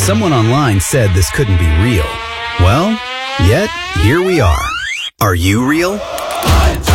Someone online said this couldn't be real. Well, yet here we are. Are you real?